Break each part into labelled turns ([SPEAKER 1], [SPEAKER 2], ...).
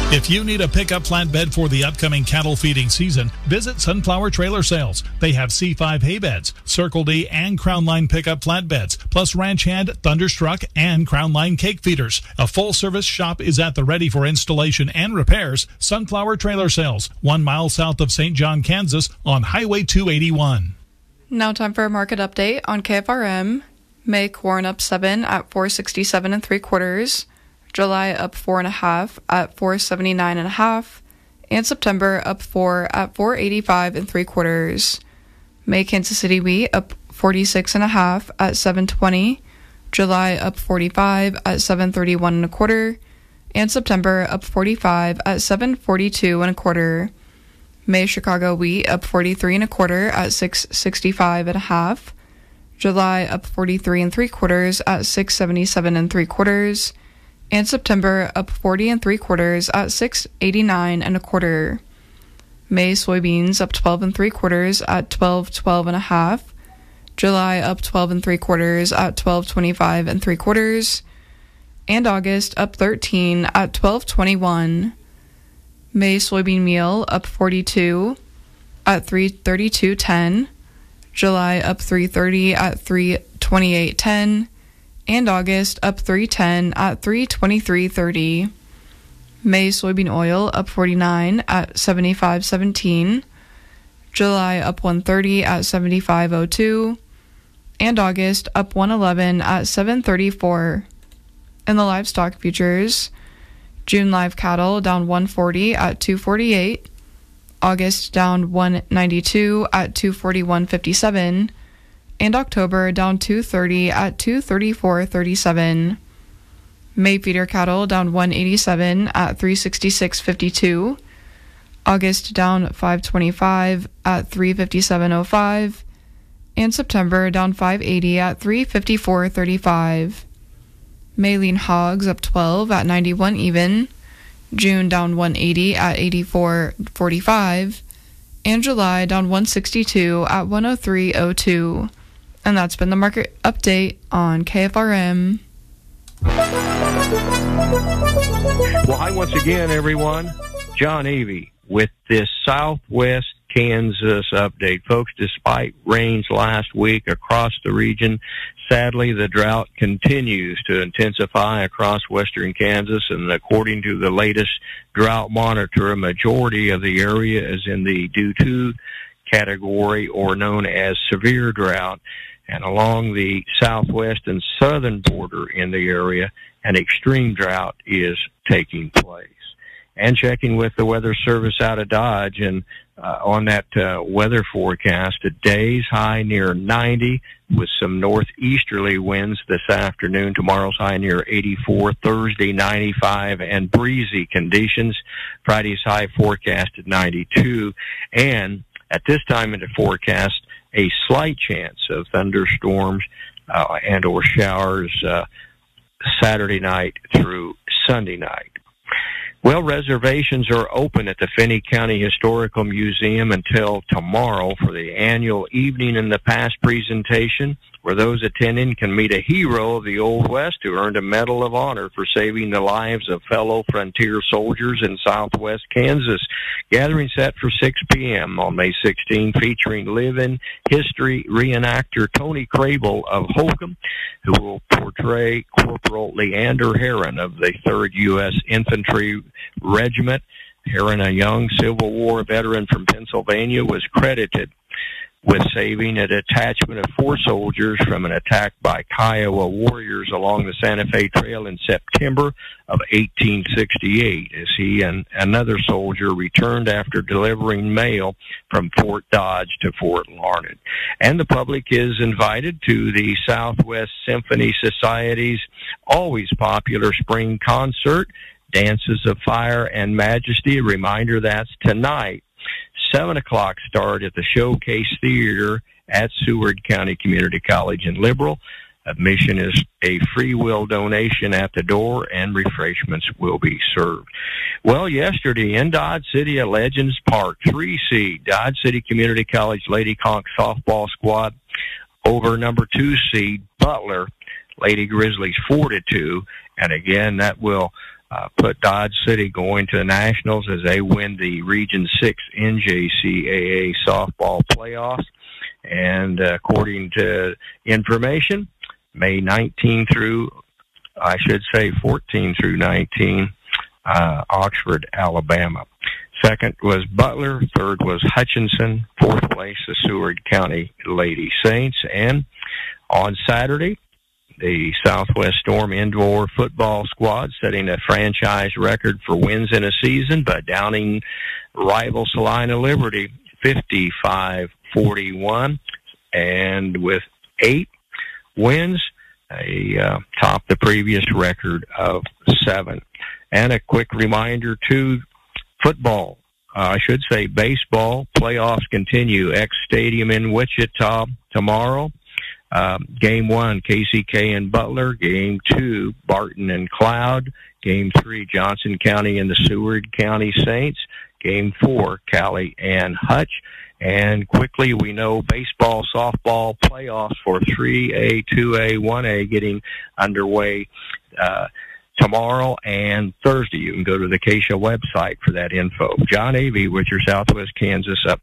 [SPEAKER 1] If you need a pickup flatbed for the upcoming cattle feeding season, visit Sunflower Trailer Sales. They have C5 hay beds, Circle D and Crown Line pickup flatbeds, plus Ranch Hand, Thunderstruck, and Crown Line cake feeders. A full-service shop is at the ready for installation and repairs. Sunflower Trailer Sales, 1 mile south of St. John, Kansas, on Highway 281.
[SPEAKER 2] Now time for a market update on KFRM. May corn up 7 at 467 3/4. July up 4.5 at 479.5, and September up 4 at 485 3/4. May Kansas City wheat up 46.5 at 720, July up 45 at 731 1/4, and September up 45 at 742 1/4. May Chicago wheat up 43 1/4 at 665.5, July up 43 3/4 at 677 3/4. And September up 40 3/4 at 689 1/4. May soybeans up 12 3/4 at 1212.5. July up 12 3/4 at 1225 3/4. And August up 13 at 1221. May soybean meal up 42 at 332.10. July up 330 at 328.10. And August up 310 at 323.30. May soybean oil up 49 at 75.17. July up 130 at 75.02. And August up 111 at 734. In the livestock futures, June live cattle down 140 at 248. August down 192 at 241.57. And October down 230 at 234.37. May feeder cattle down 187 at 366.52. August down 525 at 357.05. And September down 580 at 354.35. May lean hogs up 12 at 91 even. June down 180 at 84.45. And July down 162 at 103.02. And that's been the market update on KFRM.
[SPEAKER 3] Well, hi once again, everyone. John Avey with this Southwest Kansas update. Folks, despite rains last week across the region, sadly, the drought continues to intensify across western Kansas, and according to the latest drought monitor, a majority of the area is in the due to category, or known as severe drought. And along the southwest and southern border in the area, an extreme drought is taking place. And checking with the Weather Service out of Dodge, and on that weather forecast, today's high near 90 with some northeasterly winds this afternoon. Tomorrow's high near 84, Thursday 95, and breezy conditions. Friday's high forecasted 92, and at this time in the forecast, a slight chance of thunderstorms and or showers Saturday night through Sunday night. Well, reservations are open at the Finney County Historical Museum until tomorrow for the annual Evening in the Past presentation, where those attending can meet a hero of the Old West who earned a Medal of Honor for saving the lives of fellow frontier soldiers in southwest Kansas. Gathering set for 6 p.m. on May 16, featuring live-in history reenactor Tony Crable of Holcomb, who will portray Corporal Leander Heron of the 3rd U.S. Infantry Regiment. Heron, a young Civil War veteran from Pennsylvania, was credited with saving a detachment of 4 soldiers from an attack by Kiowa warriors along the Santa Fe Trail in September of 1868, as he and another soldier returned after delivering mail from Fort Dodge to Fort Larned. And the public is invited to the Southwest Symphony Society's always popular spring concert, Dances of Fire and Majesty. A reminder, that's tonight. 7 o'clock start at the Showcase Theater at Seward County Community College in Liberal. Admission is a free will donation at the door, and refreshments will be served. Well, yesterday in Dodge City at Legends Park, 3 seed Dodge City Community College Lady Conch softball squad over number 2 seed Butler Lady Grizzlies 4-2. And again, that will put Dodge City going to the Nationals as they win the Region 6 NJCAA softball playoffs. And according to information, May 14 through 19, Oxford, Alabama. Second was Butler. Third was Hutchinson. Fourth place, the Seward County Lady Saints. And on Saturday, the Southwest Storm indoor football squad setting a franchise record for wins in a season by downing rival Salina Liberty 55-41. And with 8 wins, they topped the previous record of 7. And a quick reminder to football, baseball playoffs continue. X Stadium in Wichita tomorrow. Game 1, KCK and Butler. Game 2, Barton and Cloud. Game 3, Johnson County and the Seward County Saints. Game 4, Cali and Hutch. And quickly, we know baseball, softball playoffs for 3A, 2A, 1A getting underway tomorrow and Thursday. You can go to the Acacia website for that info. John Avey with your Southwest Kansas up.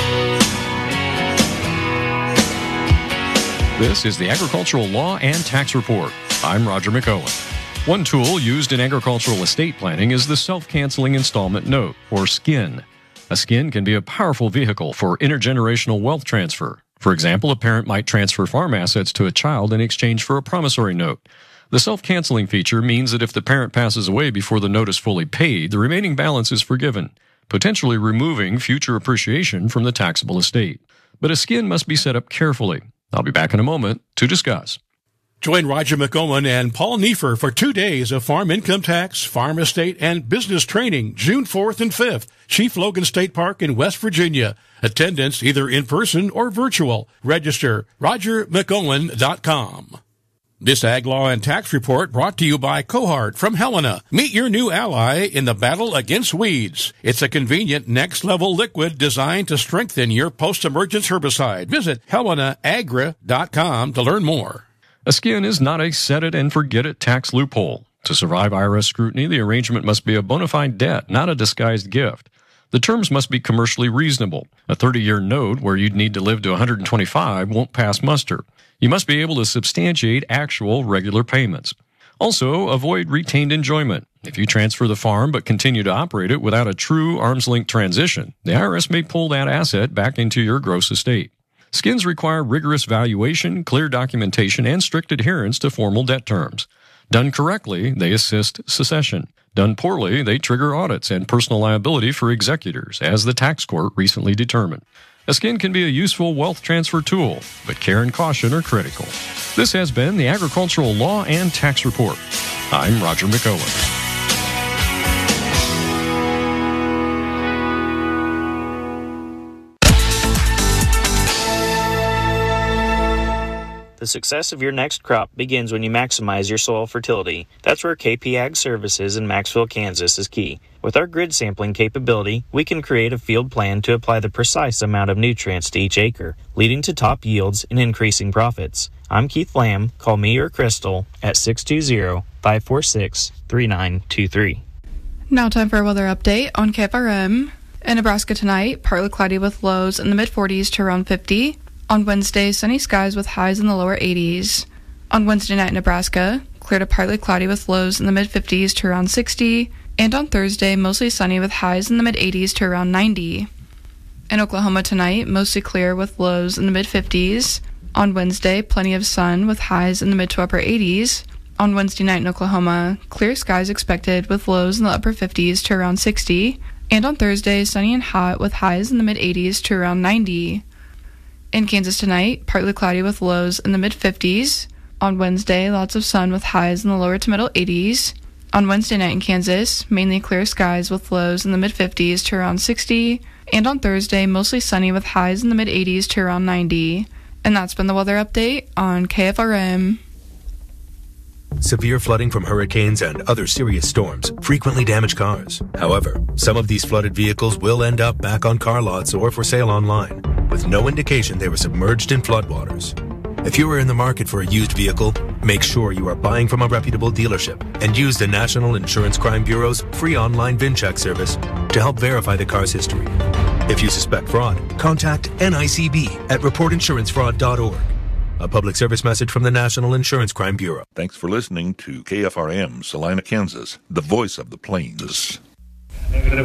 [SPEAKER 4] This is the Agricultural Law and Tax Report. I'm Roger McOwen. One tool used in agricultural estate planning is the Self-Canceling Installment Note, or SCIN. A SCIN can be a powerful vehicle for intergenerational wealth transfer. For example, a parent might transfer farm assets to a child in exchange for a promissory note. The self-canceling feature means that if the parent passes away before the note is fully paid, the remaining balance is forgiven, potentially removing future appreciation from the taxable estate. But a SCIN must be set up carefully. I'll be back in a moment to discuss.
[SPEAKER 5] Join Roger McOwen and Paul Neiffer for 2 days of farm income tax, farm estate, and business training, June 4th and 5th, Chief Logan State Park in West Virginia. Attendance either in person or virtual. Register RogerMcOwen.com. This Ag Law and Tax Report brought to you by Cohart from Helena. Meet your new ally in the battle against weeds. It's a convenient next-level liquid designed to strengthen your post-emergence herbicide. Visit HelenaAgra.com to learn more.
[SPEAKER 4] A SCIN is not a set-it-and-forget-it tax loophole. To survive IRS scrutiny, the arrangement must be a bona fide debt, not a disguised gift. The terms must be commercially reasonable. A 30-year note where you'd need to live to 125 won't pass muster. You must be able to substantiate actual regular payments. Also, avoid retained enjoyment. If you transfer the farm but continue to operate it without a true arm's-length transition, the IRS may pull that asset back into your gross estate. SCINs require rigorous valuation, clear documentation, and strict adherence to formal debt terms. Done correctly, they assist succession. Done poorly, they trigger audits and personal liability for executors, as the tax court recently determined. A SCIN can be a useful wealth transfer tool, but care and caution are critical. This has been the Agricultural Law and Tax Report. I'm Roger McOwen.
[SPEAKER 6] The success of your next crop begins when you maximize your soil fertility. That's where KP Ag Services in Maxville, Kansas is key. With our grid sampling capability, we can create a field plan to apply the precise amount of nutrients to each acre, leading to top yields and increasing profits. I'm Keith Lamb. Call me or Crystal at 620-546-3923.
[SPEAKER 2] Now time for a weather update on KFRM. In Nebraska tonight, partly cloudy with lows in the mid-40s to around 50. On Wednesday, sunny skies with highs in the lower 80s. On Wednesday night in Nebraska, clear to partly cloudy with lows in the mid-50s to around 60. And on Thursday, mostly sunny with highs in the mid-80s to around 90. In Oklahoma tonight, mostly clear with lows in the mid-50s. On Wednesday, plenty of sun with highs in the mid to upper 80s. On Wednesday night in Oklahoma, clear skies expected with lows in the upper 50s to around 60. And on Thursday, sunny and hot with highs in the mid-80s to around 90. In Kansas tonight, partly cloudy with lows in the mid-50s. On Wednesday, lots of sun with highs in the lower to middle 80s. On Wednesday night in Kansas, mainly clear skies with lows in the mid-50s to around 60. And on Thursday, mostly sunny with highs in the mid-80s to around 90. And that's been the weather update on KFRM.
[SPEAKER 7] Severe flooding from hurricanes and other serious storms frequently damage cars. However, some of these flooded vehicles will end up back on car lots or for sale online, with no indication they were submerged in floodwaters. If you are in the market for a used vehicle, make sure you are buying from a reputable dealership and use the National Insurance Crime Bureau's free online VIN check service to help verify the car's history. If you suspect fraud, contact NICB at reportinsurancefraud.org. A public service message from the National Insurance Crime Bureau.
[SPEAKER 8] Thanks for listening to KFRM, Salina, Kansas, the voice of the plains.
[SPEAKER 9] Welcome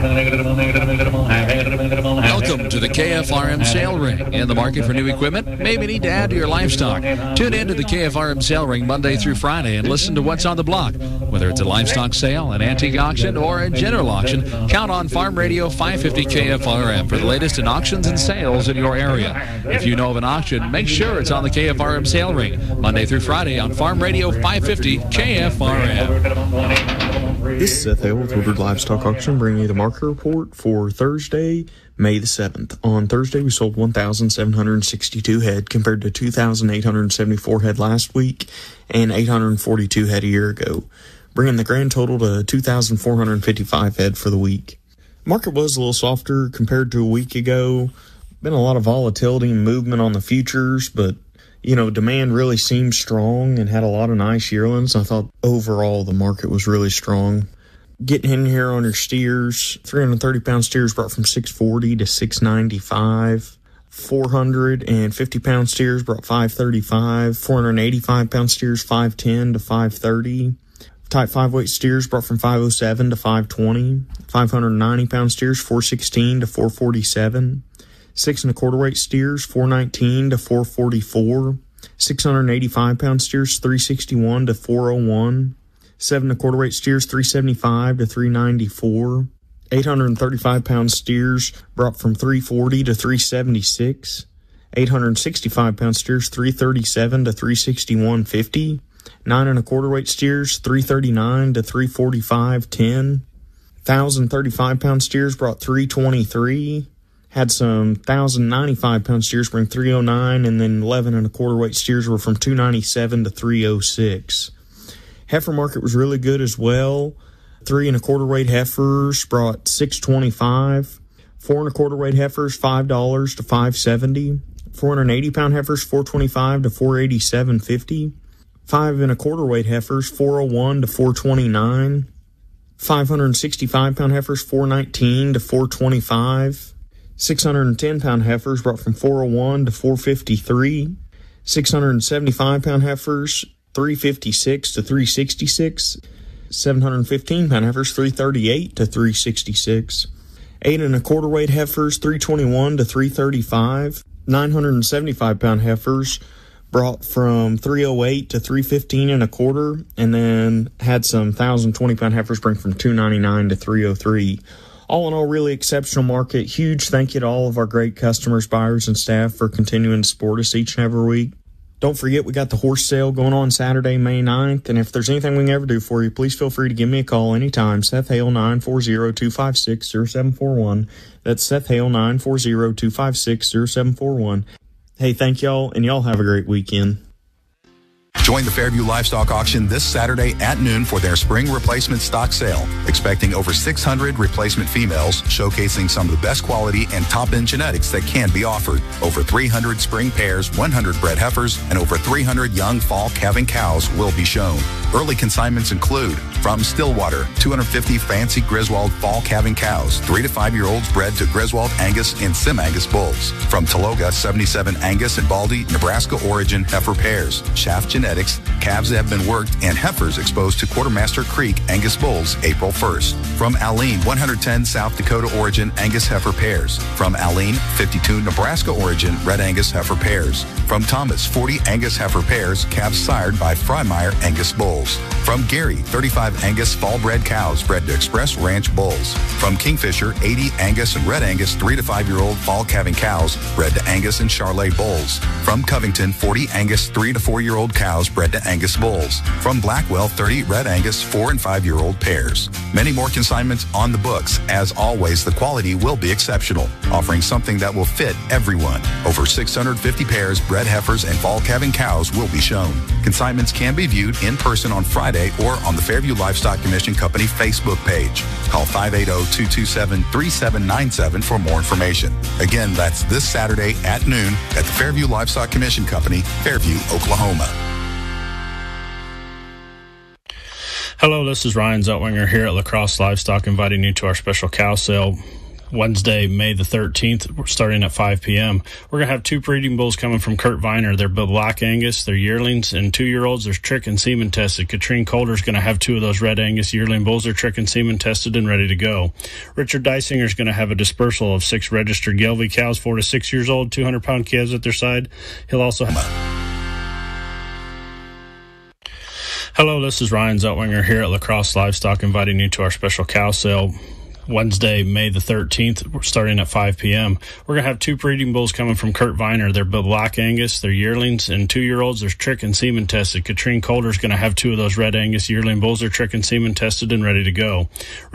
[SPEAKER 9] to the KFRM Sale Ring. In the market for new equipment? Maybe need to add to your livestock. Tune in to the KFRM Sale Ring Monday through Friday and listen to what's on the block. Whether it's a livestock sale, an antique auction, or a general auction, count on Farm Radio 550 KFRM for the latest in auctions and sales in your area. If you know of an auction, make sure it's on the KFRM Sale Ring Monday through Friday on Farm Radio 550 KFRM.
[SPEAKER 10] This is Seth Hale with Woodward Livestock Auction, bringing you the market report for Thursday, May the 7th. On Thursday, we sold 1,762 head compared to 2,874 head last week and 842 head a year ago, bringing the grand total to 2,455 head for the week. Market was a little softer compared to a week ago. Been a lot of volatility and movement on the futures, but demand really seemed strong and had a lot of nice yearlings. I thought overall the market was really strong. Getting in here on your steers, 330-pound steers brought from $640 to $695. 450-pound steers brought $535. 485-pound steers $510 to $530. Type 5-weight steers brought from $507 to $520. 590-pound steers $416 to $447. 6 1/4 weight steers, $419 to $444. 685-pound steers, $361 to $401. 7 1/4 weight steers, $375 to $394. 835-pound steers brought from $340 to $376. 865-pound steers, $337 to $361.50. 9 1/4 weight steers, $339 to $345.10. 1,035-pound steers brought $323. Had some 1,095-pound steers bring $309, and then 11 1/4 weight steers were from $297 to $306. Heifer market was really good as well. 3 1/4 weight heifers brought $625. 4 1/4 weight heifers $5 to $570. 480-pound heifers $425 to $487.50. 5 1/4 weight heifers $401 to $429. 565-pound heifers $419 to $425. 610-pound heifers brought from $401 to $453. 675-pound heifers $356 to $366. 715-pound heifers $338 to $366. 8 1/4 weight heifers $321 to $335. 975-pound heifers brought from $308 to $315 1/4, and then had some 1,020-pound heifers bring from $299 to $303. All in all, really exceptional market. Huge thank you to all of our great customers, buyers, and staff for continuing to support us each and every week. Don't forget, we got the horse sale going on Saturday, May 9th, and if there's anything we can ever do for you, please feel free to give me a call anytime. Seth Hale, 940-256-0741. That's Seth Hale, 940-256-0741. Hey, thank y'all, and y'all have a great weekend.
[SPEAKER 11] Join the Fairview Livestock Auction this Saturday at noon for their spring replacement stock sale. Expecting over 600 replacement females, showcasing some of the best quality and top-end genetics that can be offered. Over 300 spring pairs, 100 bred heifers, and over 300 young fall calving cows will be shown. Early consignments include from Stillwater, 250 fancy Griswold fall calving cows, 3 to 5-year-olds bred to Griswold Angus and Sim Angus bulls. From Taloga, 77 Angus and Baldy, Nebraska origin heifer pairs. Shaft genetics, calves that have been worked, and heifers exposed to Quartermaster Creek Angus bulls April 1st. From Alene, 110 South Dakota origin Angus heifer pairs. From Alene, 52 Nebraska origin Red Angus heifer pairs. From Thomas, 40 Angus heifer pairs, calves sired by Freimeyer Angus bulls. From Gary, 35 Angus fall-bred cows bred to Express Ranch bulls. From Kingfisher, 80 Angus and Red Angus 3 to 5-year-old fall calving cows bred to Angus and Charolais bulls. From Covington, 40 Angus 3 to 4-year-old cows cows bred to Angus bulls. From Blackwell, 30 Red Angus 4 and 5-year-old pairs. Many more consignments on the books. As always, the quality will be exceptional, offering something that will fit everyone. Over 650 pairs, bred heifers, and fall calving cows will be shown. Consignments can be viewed in person on Friday or on the Fairview Livestock Commission Company Facebook page. Call 580-227-3797 for more information. Again, that's this Saturday at noon at the Fairview Livestock Commission Company, Fairview, Oklahoma.
[SPEAKER 12] Hello, this is Ryan Zeltwinger here at La Crosse Livestock, inviting you to our special cow sale Wednesday, May the 13th, we're starting at 5 p.m. We're going to have 2 breeding bulls coming from Kurt Viner. They're Black Angus, they're yearlings, and 2-year-olds. There's trick and semen tested. Katrine Calder's going to have 2 of those Red Angus yearling bulls. They're trick and semen tested and ready to go. Richard Dysinger's going to have a dispersal of 6 registered Gelbvieh cows, 4 to 6 years old, 200-pound calves at their side. He'll also have... Hello, this is Ryan Zeltwinger here at La Crosse Livestock, inviting you to our special cow sale Wednesday, May the 13th, we're starting at 5 p.m. We're going to have 2 breeding bulls coming from Kurt Viner. They're Black Angus, they're yearlings, and 2-year-olds. There's trick and semen tested. Katrine Calder's going to have 2 of those Red Angus yearling bulls. They're trick and semen tested and ready to go.